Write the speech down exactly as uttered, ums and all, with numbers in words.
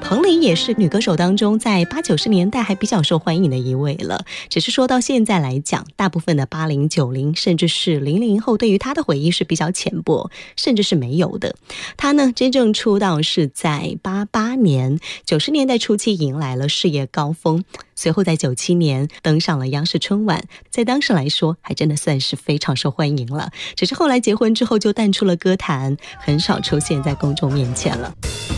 彭羚也是女歌手当中在八九十年代还比较受欢迎的一位了，只是说到现在来讲，大部分的八零九零甚至是零零后对于她的回忆是比较浅薄，甚至是没有的。她呢真正出道是在八八年，九十年代初期迎来了事业高峰，随后在九七年登上了央视春晚，在当时来说还真的算是非常受欢迎了，只是后来结婚之后就淡出了歌坛，很少出现在公众面前了。